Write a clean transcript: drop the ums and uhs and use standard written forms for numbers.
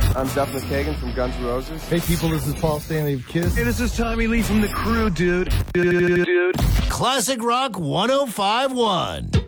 I'm Duff McKagan from Guns N' Roses. Hey people, this is Paul Stanley of Kiss. Hey, this is Tommy Lee from The Crew, dude. Classic Rock 105.1.